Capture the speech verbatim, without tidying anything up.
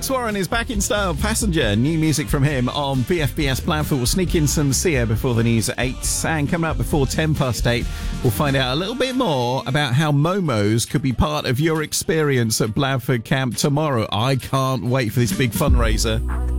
Alex Warren is back in style. Passenger, new music from him on B F B S Blandford. We'll sneak in some Sia before the news at eight. And coming up before ten past eight, we'll find out a little bit more about how Momos could be part of your experience at Blandford Camp tomorrow. I can't wait for this big fundraiser.